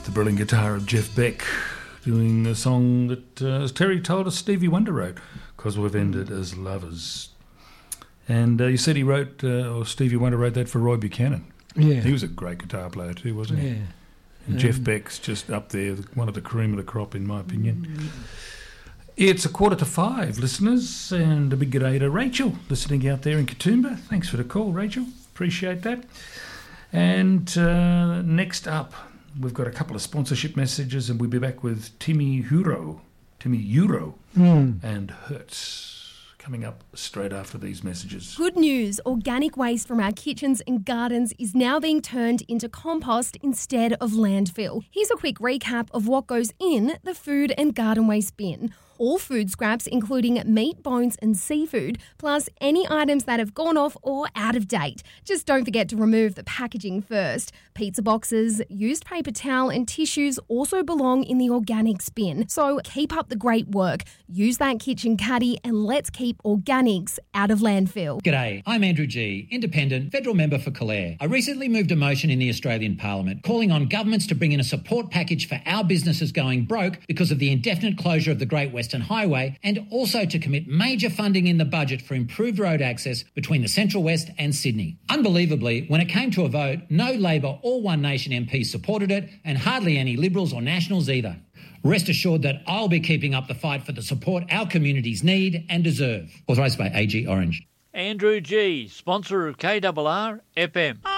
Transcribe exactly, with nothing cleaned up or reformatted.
The brilliant guitar of Jeff Beck doing a song that, uh, as Terry told us, Stevie Wonder wrote, "Because We've Ended as Lovers." And uh, you said he wrote, uh, or Stevie Wonder wrote that for Roy Buchanan. Yeah. He was a great guitar player too, wasn't he? Yeah. And um, Jeff Beck's just up there, one of the cream of the crop, in my opinion. It's a quarter to five, listeners, and a big g'day to Rachel, listening out there in Katoomba. Thanks for the call, Rachel. Appreciate that. And uh, next up, we've got a couple of sponsorship messages, and we'll be back with Timmy Huro, Timmy Euro, mm. and Hertz, coming up straight after these messages. Good news, organic waste from our kitchens and gardens is now being turned into compost instead of landfill. Here's a quick recap of what goes in the food and garden waste bin. All food scraps, including meat, bones and seafood, plus any items that have gone off or out of date. Just don't forget to remove the packaging first. Pizza boxes, used paper towel and tissues also belong in the organics bin. So keep up the great work. Use that kitchen caddy and let's keep organics out of landfill. G'day, I'm Andrew G, independent, federal member for Calare. I recently moved a motion in the Australian Parliament calling on governments to bring in a support package for our businesses going broke because of the indefinite closure of the Great Western Highway, and also to commit major funding in the budget for improved road access between the Central West and Sydney. Unbelievably, when it came to a vote, no Labor or One Nation M Ps supported it, and hardly any Liberals or Nationals either. Rest assured that I'll be keeping up the fight for the support our communities need and deserve. Authorised by A G Orange. Andrew G, sponsor of K R R F M.